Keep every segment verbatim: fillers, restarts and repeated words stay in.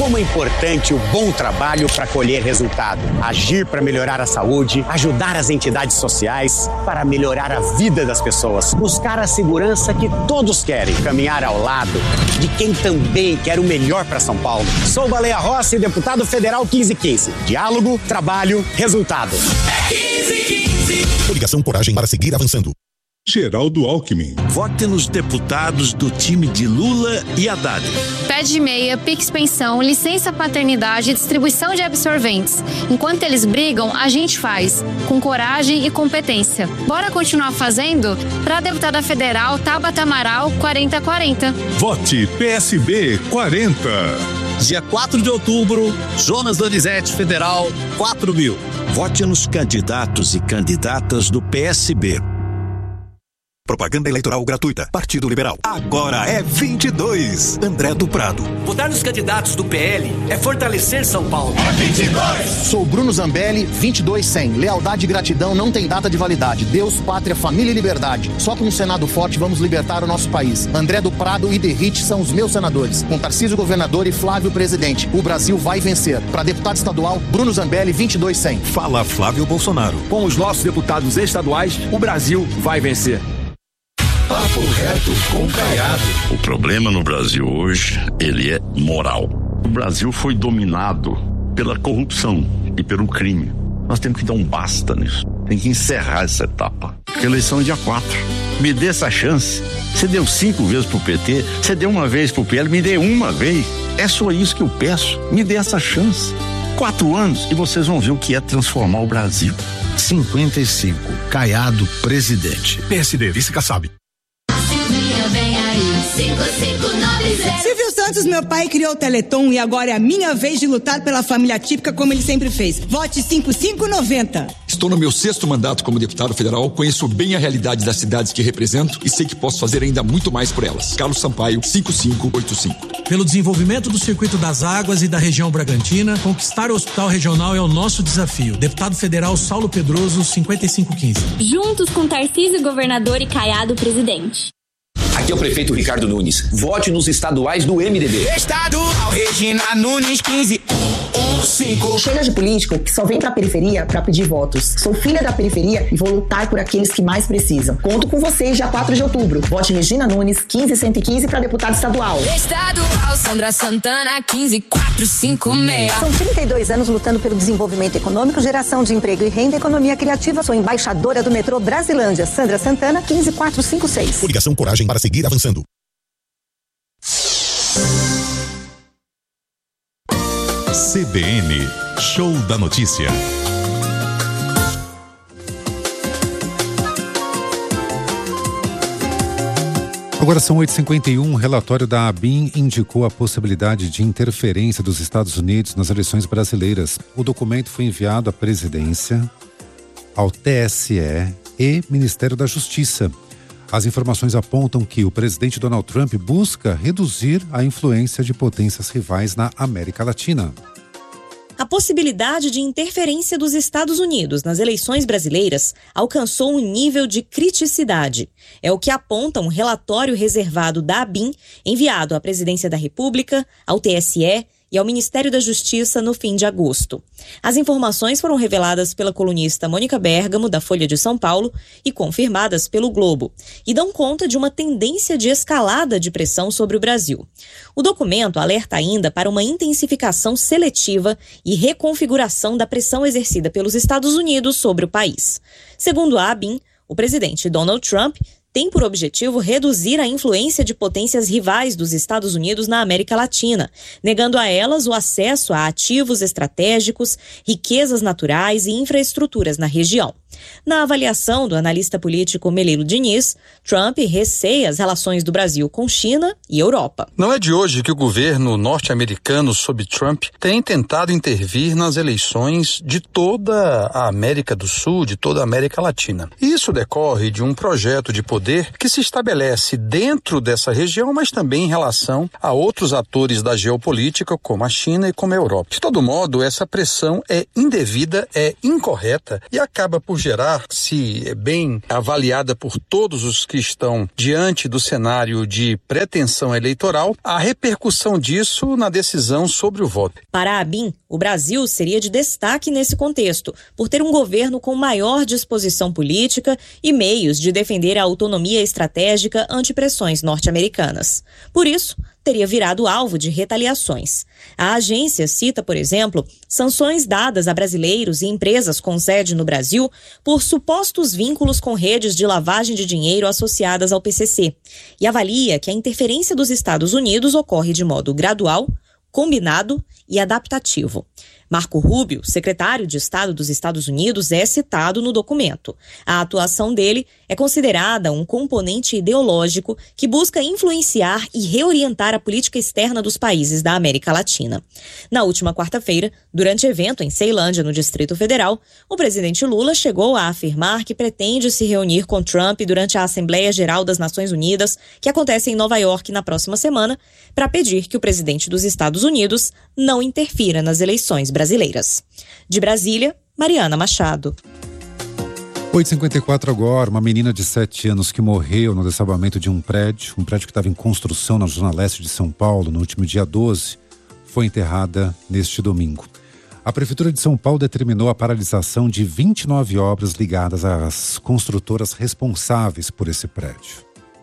como é importante o bom trabalho para colher resultado. Agir para melhorar a saúde, ajudar as entidades sociais para melhorar a vida das pessoas. Buscar a segurança que todos querem. Caminhar ao lado de quem também quer o melhor para São Paulo. Sou Baleia Rossi, deputado federal quinze quinze. Diálogo, trabalho, resultado. É quinze quinze. Coligação Coragem para seguir avançando. Geraldo Alckmin. Vote nos deputados do time de Lula e Haddad. Pede meia, Pix Pensão, licença paternidade e distribuição de absorventes. Enquanto eles brigam, a gente faz, com coragem e competência. Bora continuar fazendo? Para a deputada federal Tabata Amaral, quarenta quarenta. Vote P S B quarenta. Dia quatro de outubro, Jonas Donizete, Federal, quatro mil. Vote nos candidatos e candidatas do P S B. Propaganda eleitoral gratuita. Partido Liberal. Agora é vinte e dois. André do Prado. Votar nos candidatos do P L é fortalecer São Paulo. É vinte e dois. Sou Bruno Zambelli, vinte e dois cem. Lealdade e gratidão não tem data de validade. Deus, pátria, família e liberdade. Só com um Senado forte vamos libertar o nosso país. André do Prado e Derrite são os meus senadores. Com Tarcísio governador e Flávio presidente. O Brasil vai vencer. Para deputado estadual, Bruno Zambelli, vinte e dois cem. Fala Flávio Bolsonaro. Com os nossos deputados estaduais, o Brasil vai vencer. Papo reto com Caiado. O problema no Brasil hoje, ele é moral. O Brasil foi dominado pela corrupção e pelo crime. Nós temos que dar um basta nisso. Tem que encerrar essa etapa. Porque a eleição é dia quatro. Me dê essa chance. Você deu cinco vezes pro P T, você deu uma vez pro P L, me dê uma vez. É só isso que eu peço. Me dê essa chance. Quatro anos e vocês vão ver o que é transformar o Brasil. cinquenta e cinco. Caiado, presidente. P S D, vice-Kassab. Silvio Santos, meu pai, criou o Teleton e agora é a minha vez de lutar pela família típica como ele sempre fez. Vote cinco cinco noventa. Estou no meu sexto mandato como deputado federal, conheço bem a realidade das cidades que represento e sei que posso fazer ainda muito mais por elas. Carlos Sampaio, cinco cinco oito cinco. Pelo desenvolvimento do Circuito das Águas e da região Bragantina, conquistar o Hospital Regional é o nosso desafio. Deputado federal Saulo Pedroso, cinquenta e cinco quinze. Juntos com Tarcísio, governador, e Caiado, presidente. Aqui é o prefeito Ricardo Nunes. Vote nos estaduais do M D B. Estadual Regina Nunes quinze um cinco. Chega de político que só vem pra periferia pra pedir votos. Sou filha da periferia e vou lutar por aqueles que mais precisam. Conto com vocês dia quatro de outubro. Vote Regina Nunes quinze cento e quinze pra deputado estadual. Estadual Sandra Santana quinze quatrocentos e cinquenta e seis. São trinta e dois anos lutando pelo desenvolvimento econômico, geração de emprego e renda, economia criativa. Sou embaixadora do metrô Brasilândia. Sandra Santana quinze quatrocentos e cinquenta e seis. Coligação Coragem para seguir avançando. C B N, Show da Notícia. Agora são oito e cinquenta e um, o relatório da ABIN indicou a possibilidade de interferência dos Estados Unidos nas eleições brasileiras. O documento foi enviado à presidência, ao T S E e Ministério da Justiça. As informações apontam que o presidente Donald Trump busca reduzir a influência de potências rivais na América Latina. A possibilidade de interferência dos Estados Unidos nas eleições brasileiras alcançou um nível de criticidade. É o que aponta um relatório reservado da ABIN, enviado à Presidência da República, ao T S E e ao Ministério da Justiça no fim de agosto. As informações foram reveladas pela colunista Mônica Bérgamo, da Folha de São Paulo, e confirmadas pelo Globo, e dão conta de uma tendência de escalada de pressão sobre o Brasil. O documento alerta ainda para uma intensificação seletiva e reconfiguração da pressão exercida pelos Estados Unidos sobre o país. Segundo a ABIN, o presidente Donald Trump tem por objetivo reduzir a influência de potências rivais dos Estados Unidos na América Latina, negando a elas o acesso a ativos estratégicos, riquezas naturais e infraestruturas na região. Na avaliação do analista político Melilo Diniz, Trump receia as relações do Brasil com China e Europa. Não é de hoje que o governo norte-americano sob Trump tem tentado intervir nas eleições de toda a América do Sul, de toda a América Latina. Isso decorre de um projeto de poder poder que se estabelece dentro dessa região, mas também em relação a outros atores da geopolítica, como a China e como a Europa. De todo modo, essa pressão é indevida, é incorreta e acaba por gerar, se bem avaliada por todos os que estão diante do cenário de pretensão eleitoral, a repercussão disso na decisão sobre o voto. Para a ABIN, o Brasil seria de destaque nesse contexto, por ter um governo com maior disposição política e meios de defender a autonomia estratégica ante pressões norte-americanas. Por isso, teria virado alvo de retaliações. A agência cita, por exemplo, sanções dadas a brasileiros e empresas com sede no Brasil por supostos vínculos com redes de lavagem de dinheiro associadas ao P C C e avalia que a interferência dos Estados Unidos ocorre de modo gradual, combinado e adaptativo. Marco Rubio, secretário de Estado dos Estados Unidos, é citado no documento. A atuação dele é considerada um componente ideológico que busca influenciar e reorientar a política externa dos países da América Latina. Na última quarta-feira, durante evento em Ceilândia, no Distrito Federal, o presidente Lula chegou a afirmar que pretende se reunir com Trump durante a Assembleia Geral das Nações Unidas, que acontece em Nova York na próxima semana, para pedir que o presidente dos Estados Unidos não interfira nas eleições brasileiras. De Brasília, Mariana Machado. oito e cinquenta e quatro agora, uma menina de sete anos que morreu no desabamento de um prédio, um prédio que estava em construção na zona leste de São Paulo no último dia doze, foi enterrada neste domingo. A Prefeitura de São Paulo determinou a paralisação de vinte e nove obras ligadas às construtoras responsáveis por esse prédio.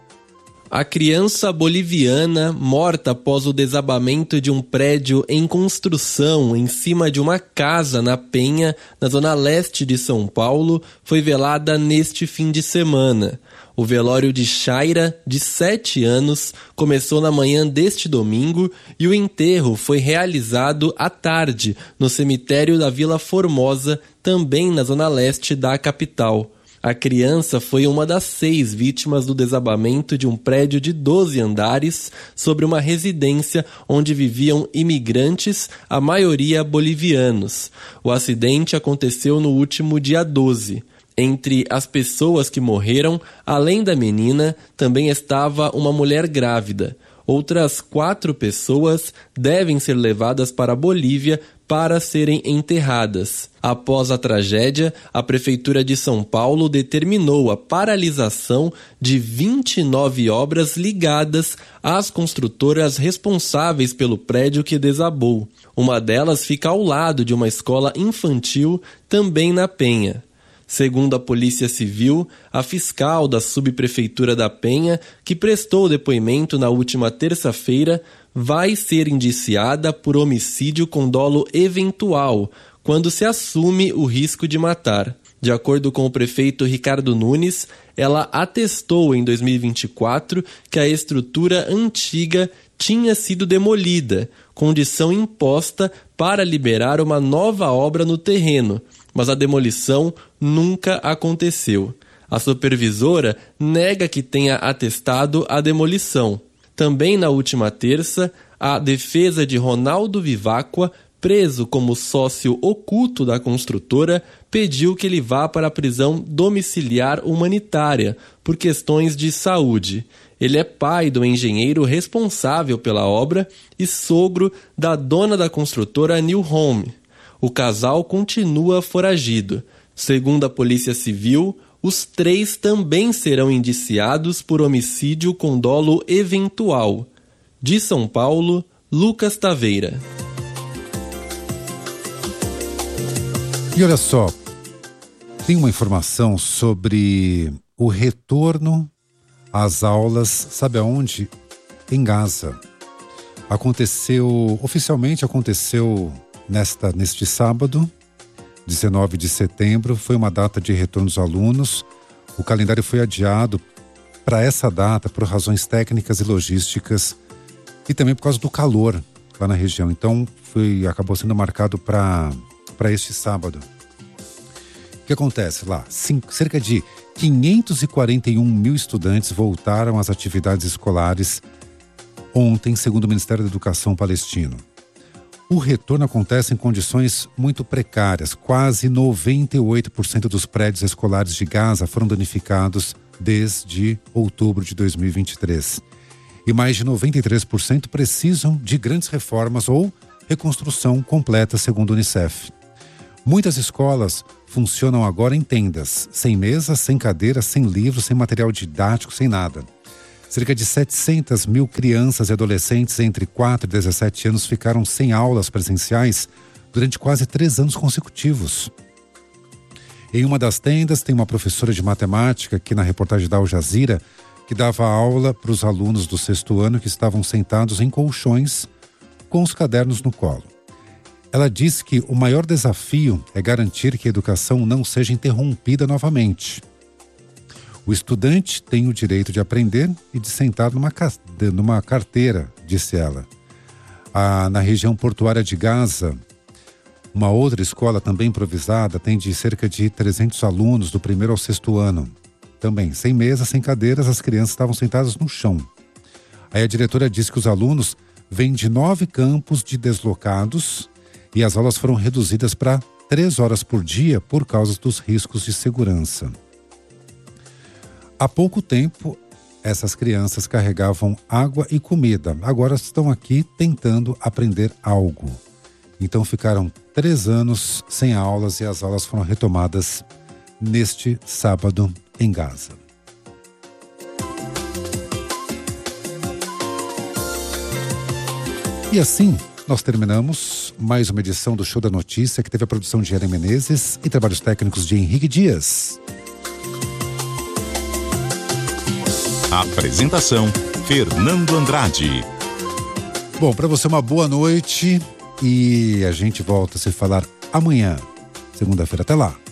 A criança boliviana, morta após o desabamento de um prédio em construção em cima de uma casa na Penha, na zona leste de São Paulo, foi velada neste fim de semana. O velório de Shaira, de sete anos, começou na manhã deste domingo e o enterro foi realizado à tarde no cemitério da Vila Formosa, também na zona leste da capital. A criança foi uma das seis vítimas do desabamento de um prédio de doze andares sobre uma residência onde viviam imigrantes, a maioria bolivianos. O acidente aconteceu no último dia doze. Entre as pessoas que morreram, além da menina, também estava uma mulher grávida. Outras quatro pessoas devem ser levadas para a Bolívia para serem enterradas. Após a tragédia, a Prefeitura de São Paulo determinou a paralisação de vinte e nove obras ligadas às construtoras responsáveis pelo prédio que desabou. Uma delas fica ao lado de uma escola infantil, também na Penha. Segundo a Polícia Civil, a fiscal da Subprefeitura da Penha, que prestou depoimento na última terça-feira, vai ser indiciada por homicídio com dolo eventual, quando se assume o risco de matar. De acordo com o prefeito Ricardo Nunes, ela atestou em dois mil e vinte e quatro que a estrutura antiga tinha sido demolida, condição imposta para liberar uma nova obra no terreno, mas a demolição nunca aconteceu. A supervisora nega que tenha atestado a demolição. Também na última terça, a defesa de Ronaldo Vivacqua, preso como sócio oculto da construtora, pediu que ele vá para a prisão domiciliar humanitária por questões de saúde. Ele é pai do engenheiro responsável pela obra e sogro da dona da construtora New Home. O casal continua foragido. Segundo a Polícia Civil, os três também serão indiciados por homicídio com dolo eventual. De São Paulo, Lucas Taveira. E olha só, tem uma informação sobre o retorno às aulas, sabe aonde? Em Gaza. Aconteceu, oficialmente aconteceu nesta, neste sábado, dezenove de setembro, foi uma data de retorno dos alunos. O calendário foi adiado para essa data por razões técnicas e logísticas e também por causa do calor lá na região. Então foi, acabou sendo marcado para para este sábado. O que acontece lá? Cinco, cerca de quinhentos e quarenta e um mil estudantes voltaram às atividades escolares ontem, segundo o Ministério da Educação palestino. O retorno acontece em condições muito precárias. Quase noventa e oito por cento dos prédios escolares de Gaza foram danificados desde outubro de dois mil e vinte e três. E mais de noventa e três por cento precisam de grandes reformas ou reconstrução completa, segundo o Unicef. Muitas escolas funcionam agora em tendas, sem mesas, sem cadeiras, sem livros, sem material didático, sem nada. Cerca de setecentas mil crianças e adolescentes entre quatro e dezessete anos ficaram sem aulas presenciais durante quase três anos consecutivos. Em uma das tendas tem uma professora de matemática, que na reportagem da Al Jazeera, que dava aula para os alunos do sexto ano que estavam sentados em colchões com os cadernos no colo. Ela diz que o maior desafio é garantir que a educação não seja interrompida novamente. O estudante tem o direito de aprender e de sentar numa, numa carteira, disse ela. Ah, na região portuária de Gaza, uma outra escola também improvisada atende cerca de trezentos alunos do primeiro ao sexto ano. Também, sem mesa, sem cadeiras, as crianças estavam sentadas no chão. Aí a diretora disse que os alunos vêm de nove campos de deslocados e as aulas foram reduzidas para três horas por dia por causa dos riscos de segurança. Há pouco tempo, essas crianças carregavam água e comida. Agora estão aqui tentando aprender algo. Então ficaram três anos sem aulas e as aulas foram retomadas neste sábado em Gaza. E assim, nós terminamos mais uma edição do Show da Notícia, que teve a produção de Eren Menezes e trabalhos técnicos de Henrique Dias. Apresentação, Fernando Andrade. Bom, para você uma boa noite e a gente volta a se falar amanhã, segunda-feira. Até lá.